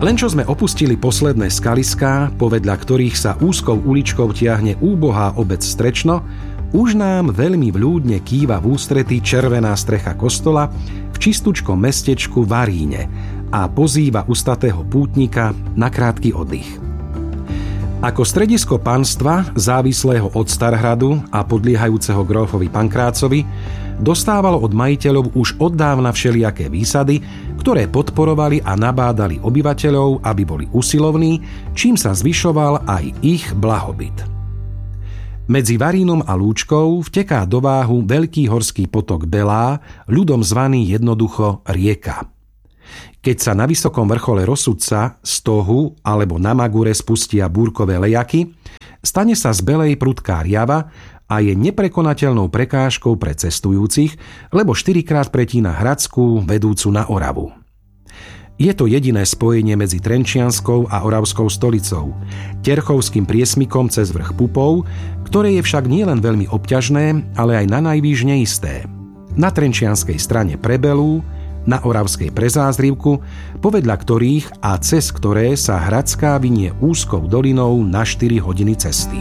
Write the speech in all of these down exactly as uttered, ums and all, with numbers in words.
Len čo sme opustili posledné skaliská, povedľa ktorých sa úzkou uličkou tiahne úbohá obec Strečno, už nám veľmi vľúdne kýva v ústrety červená strecha kostola v čistučkom mestečku Varíne a pozýva ustatého pútnika na krátky oddych. Ako stredisko panstva, závislého od Starhradu a podliehajúceho grófovi Pankrácovi, dostávalo od majiteľov už od dávna všelijaké výsady, ktoré podporovali a nabádali obyvateľov, aby boli usilovní, čím sa zvyšoval aj ich blahobyt. Medzi Varínom a Lúčkou vteká do váhu veľký horský potok Belá, ľudom zvaný jednoducho rieka. Keď sa na vysokom vrchole Rosudca, Stohu alebo na Magure spustia búrkové lejaky, stane sa z Belej prudká riava a je neprekonateľnou prekážkou pre cestujúcich, lebo štyrikrát pretína Hradskú, vedúcu na Oravu. Je to jediné spojenie medzi Trenčianskou a Oravskou stolicou, Terchovským priesmykom cez vrch Pupov, ktoré je však nielen veľmi obťažné, ale aj na najvýš neisté. Na trenčianskej strane pre Belú, na Oravskej pre Zázrivku, povedľa ktorých a cez ktoré sa Hradská vinie úzkou dolinou na štyri hodiny cesty.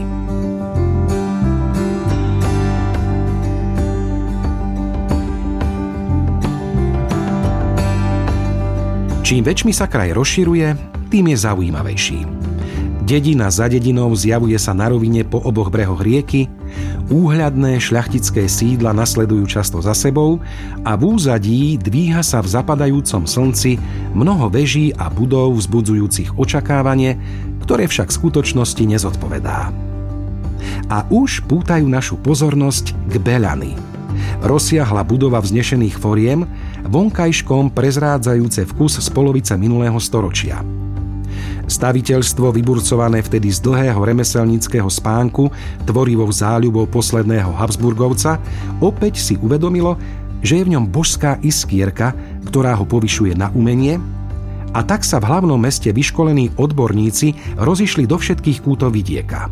Čím väčšmi sa kraj rozširuje, tým je zaujímavejší. Dedina za dedinou zjavuje sa na rovine po oboch brehoch rieky, úhľadné šľachtické sídla nasledujú často za sebou a v úzadí dvíha sa v zapadajúcom slnci mnoho veží a budov vzbudzujúcich očakávanie, ktoré však v skutočnosti nezodpovedá. A už pútajú našu pozornosť k Beľany. Rozsiahla budova vznešených foriem, vonkajškom prezrádzajúce vkus z polovice minulého storočia. Staviteľstvo, vyburcované vtedy z dlhého remeselníckeho spánku, tvorivou záľubou posledného Habsburgovca, opäť si uvedomilo, že je v ňom božská iskierka, ktorá ho povyšuje na umenie, a tak sa v hlavnom meste vyškolení odborníci rozišli do všetkých kútov vidieka.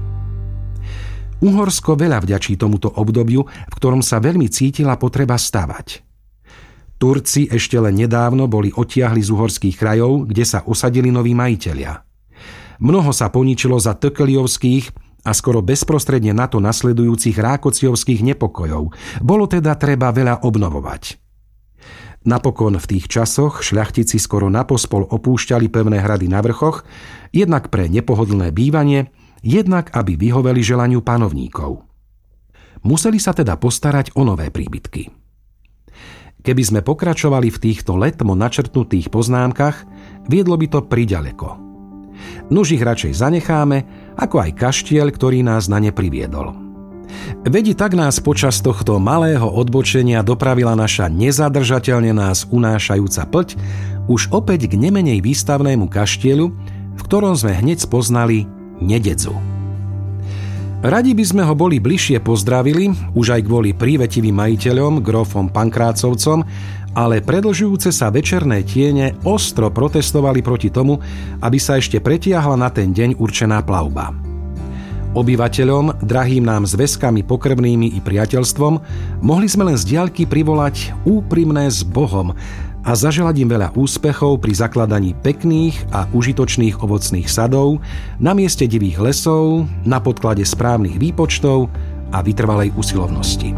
Uhorsko veľa vďačí tomuto obdobiu, v ktorom sa veľmi cítila potreba stavať. Turci ešte len nedávno boli odtiahli z uhorských krajov, kde sa osadili noví majitelia. Mnoho sa poničilo za Tököliovských a skoro bezprostredne na to nasledujúcich Rákociovských nepokojov. Bolo teda treba veľa obnovovať. Napokon v tých časoch šľachtici skoro napospol opúšťali pevné hrady na vrchoch, jednak pre nepohodlné bývanie, jednak aby vyhoveli želaniu panovníkov. Museli sa teda postarať o nové príbytky. Keby sme pokračovali v týchto letmo načrtnutých poznámkach, viedlo by to priďaleko. Nuž ich radšej zanecháme, ako aj kaštiel, ktorý nás na ne priviedol. Vedi tak nás počas tohto malého odbočenia dopravila naša nezadržateľne nás unášajúca plť už opäť k nemenej výstavnému kaštieľu, v ktorom sme hneď spoznali Nededzu. Radi by sme ho boli bližšie pozdravili, už aj kvôli prívetivým majiteľom, grófom Pankrácovcom, ale predlžujúce sa večerné tiene ostro protestovali proti tomu, aby sa ešte pretiahla na ten deň určená plavba. Obyvateľom, drahým nám zväzkami pokrvnými i priateľstvom, mohli sme len z diaľky privolať úprimné s Bohom a zaželať im veľa úspechov pri zakladaní pekných a užitočných ovocných sadov, na mieste divých lesov, na podklade správnych výpočtov a vytrvalej usilovnosti.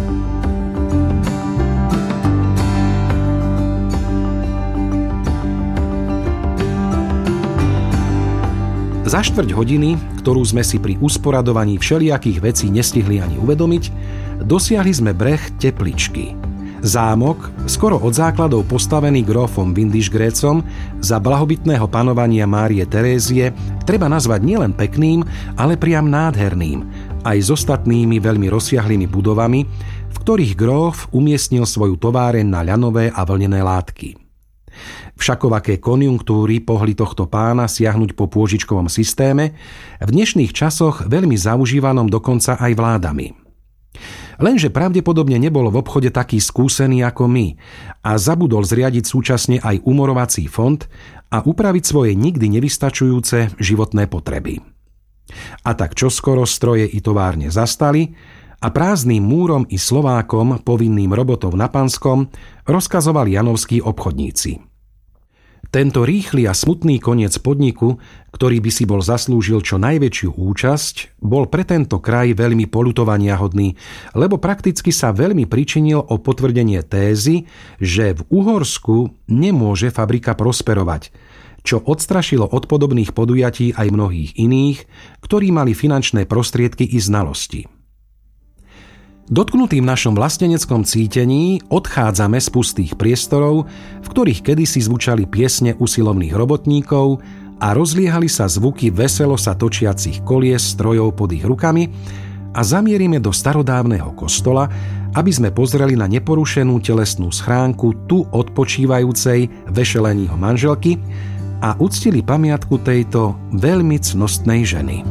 Za štvrť hodiny, ktorú sme si pri usporadovaní všelijakých vecí nestihli ani uvedomiť, dosiahli sme breh Tepličky. Zámok, skoro od základov postavený grófom Windischgrätzom za blahobytného panovania Márie Terézie, treba nazvať nielen pekným, ale priam nádherným, aj s ostatnými veľmi rozsiahlými budovami, v ktorých gróf umiestnil svoju továreň na ľanové a vlnené látky. Všakovaké konjunktúry pohli tohto pána siahnuť po pôžičkovom systéme, v dnešných časoch veľmi zaužívanom dokonca aj vládami. Lenže pravdepodobne nebol v obchode taký skúsený ako my a zabudol zriadiť súčasne aj umorovací fond a upraviť svoje nikdy nevystačujúce životné potreby. A tak čoskoro stroje i továrne zastali a prázdnym múrom i Slovákom, povinným robotov na Panskom, rozkazovali janovskí obchodníci. Tento rýchly a smutný koniec podniku, ktorý by si bol zaslúžil čo najväčšiu účasť, bol pre tento kraj veľmi poľutovaniahodný, lebo prakticky sa veľmi pričinil o potvrdenie tézy, že v Uhorsku nemôže fabrika prosperovať, čo odstrašilo od podobných podujatí aj mnohých iných, ktorí mali finančné prostriedky i znalosti. Dotknutým našom vlasteneckom cítení odchádzame z pustých priestorov, v ktorých kedysi zvučali piesne usilovných robotníkov a rozliehali sa zvuky veselo sa točiacich kolies strojov pod ich rukami a zamierime do starodávneho kostola, aby sme pozreli na neporušenú telesnú schránku tu odpočívajúcej Vešeleního manželky a uctili pamiatku tejto veľmi cnostnej ženy.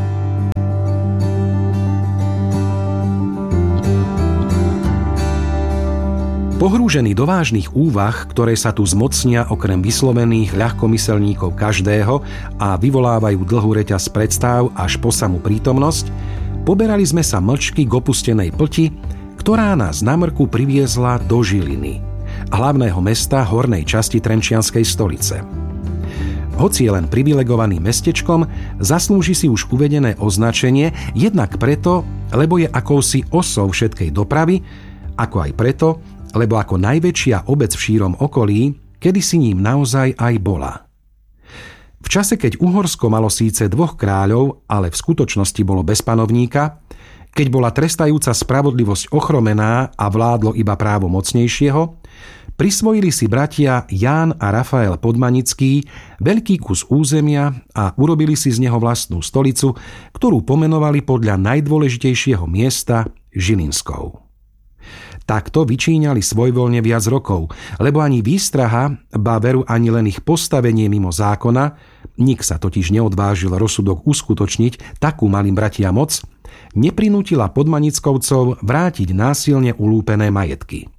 Pohrúžený do vážnych úvah, ktoré sa tu zmocnia okrem vyslovených ľahkomyselníkov každého a vyvolávajú dlhú reťaz predstav až po samú prítomnosť, poberali sme sa mlčky k opustenej plti, ktorá nás na mrku priviezla do Žiliny, hlavného mesta hornej časti Trenčianskej stolice. Hoci je len privilegovaným mestečkom, zaslúži si už uvedené označenie jednak preto, lebo je akousi osou všetkej dopravy, ako aj preto, lebo ako najväčšia obec v šírom okolí, kedysi ním naozaj aj bola. V čase, keď Uhorsko malo síce dvoch kráľov, ale v skutočnosti bolo bez panovníka, keď bola trestajúca spravodlivosť ochromená a vládlo iba právo mocnejšieho, prisvojili si bratia Ján a Rafael Podmanický veľký kus územia a urobili si z neho vlastnú stolicu, ktorú pomenovali podľa najdôležitejšieho miesta Žilinskou. Takto vyčíňali svojvoľne viac rokov, lebo ani výstraha, ba veru ani len ich postavenie mimo zákona, nik sa totiž neodvážil rozsudok uskutočniť, takú malým bratia moc, neprinútila Podmanickovcov vrátiť násilne ulúpené majetky.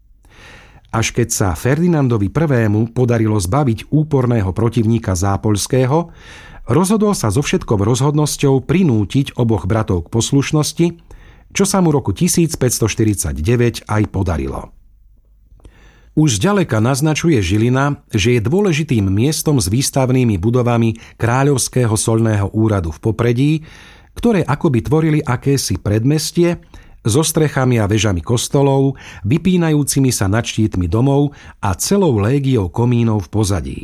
Až keď sa Ferdinandovi prvému podarilo zbaviť úporného protivníka zápoľského, rozhodol sa so všetkou rozhodnosťou prinútiť oboch bratov k poslušnosti, čo sa mu roku tisícpäťstoštyridsaťdeväť aj podarilo. Už zďaleka naznačuje Žilina, že je dôležitým miestom s výstavnými budovami Kráľovského soľného úradu v popredí, ktoré akoby tvorili akési predmestie so strechami a vežami kostolov, vypínajúcimi sa nad štítmi domov a celou légiou komínov v pozadí.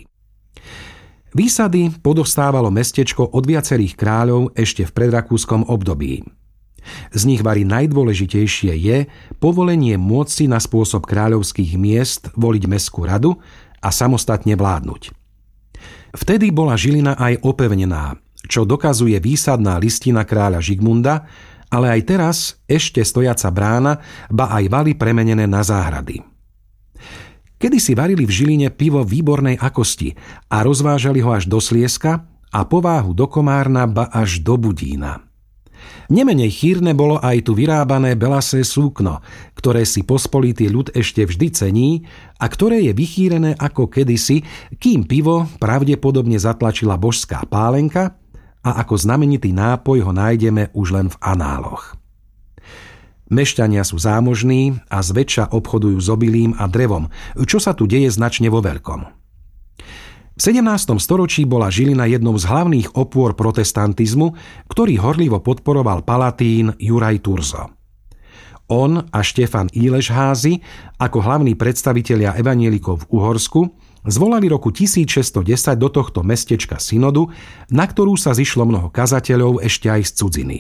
Výsady podostávalo mestečko od viacerých kráľov ešte v predrakúskom období. Z nich vari najdôležitejšie je povolenie môcť si na spôsob kráľovských miest voliť mestskú radu a samostatne vládnuť. Vtedy bola Žilina aj opevnená, čo dokazuje výsadná listina kráľa Žigmunda, ale aj teraz ešte stojaca brána, ba aj valy premenené na záhrady. Kedysi varili v Žiline pivo výbornej akosti a rozvážali ho až do Slieska a pováhu do Komárna, ba až do Budína. Nemenej chýrne bolo aj tu vyrábané belasé súkno, ktoré si pospolitý ľud ešte vždy cení a ktoré je vychýrené ako kedysi, kým pivo pravdepodobne zatlačila božská pálenka a ako znamenitý nápoj ho nájdeme už len v análoch. Mešťania sú zámožní a zväčša obchodujú s obilím a drevom, čo sa tu deje značne vo veľkom. V sedemnástom storočí bola Žilina jednou z hlavných opôr protestantizmu, ktorý horlivo podporoval palatín Juraj Turzo. On a Štefan Ilešházy ako hlavní predstavitelia evanielikov v Uhorsku zvolali roku tisícšesťstodesať do tohto mestečka synodu, na ktorú sa zišlo mnoho kazateľov ešte aj z cudziny.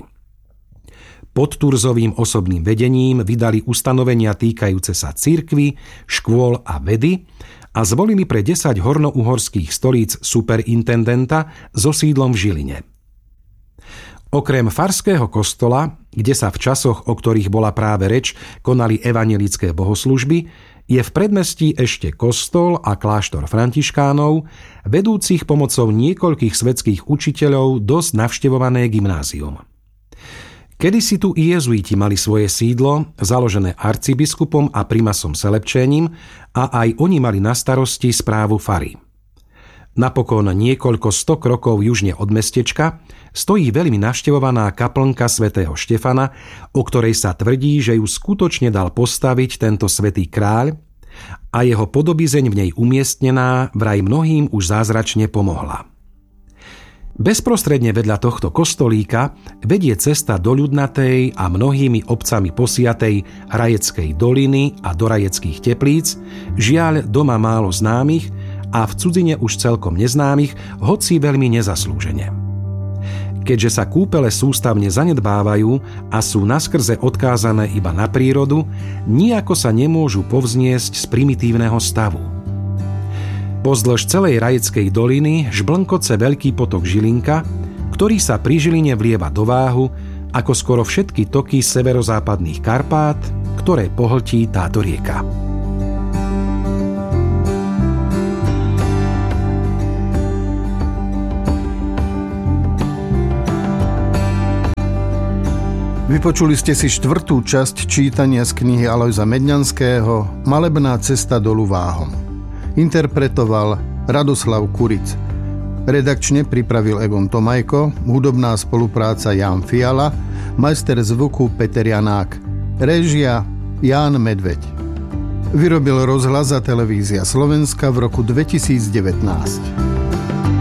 Pod Turzovým osobným vedením vydali ustanovenia týkajúce sa cirkvi, škôl a vedy a zvolili pre desať hornouhorských stolíc superintendenta so sídlom v Žiline. Okrem farského kostola, kde sa v časoch, o ktorých bola práve reč, konali evanjelické bohoslužby, je v predmestí ešte kostol a kláštor františkánov, vedúcich pomocou niekoľkých svetských učiteľov dosť navštevované gymnázium. Kedysi tu i jezuiti mali svoje sídlo, založené arcibiskupom a primasom Selepčením, a aj oni mali na starosti správu fary. Napokon niekoľko sto krokov južne od mestečka stojí veľmi navštevovaná kaplnka svätého Štefana, o ktorej sa tvrdí, že ju skutočne dal postaviť tento svätý kráľ, a jeho podobizeň v nej umiestnená vraj mnohým už zázračne pomohla. Bezprostredne vedľa tohto kostolíka vedie cesta do ľudnatej a mnohými obcami posiatej Rajeckej doliny a do Rajeckých teplíc, žiaľ doma málo známych a v cudzine už celkom neznámych, hoci veľmi nezaslúžene. Keďže sa kúpele sústavne zanedbávajú a sú naskrze odkázané iba na prírodu, nijako sa nemôžu povzniesť z primitívneho stavu. Pozdĺž celej Rajeckej doliny žblnkoce veľký potok Žilinka, ktorý sa pri Žiline vlieva do Váhu ako skoro všetky toky severozápadných Karpát, ktoré pohltí táto rieka. Vypočuli ste si štvrtú časť čítania z knihy Alojza Medňanského Malebná cesta dolu Váhom. Interpretoval Radoslav Kuric. Redakčne pripravil Egon Tomajko, hudobná spolupráca Ján Fiala, majster zvuku Peter Janák, réžia Ján Medveď. Vyrobil rozhlas a televízia Slovenska v roku dvetisícdevätnásť.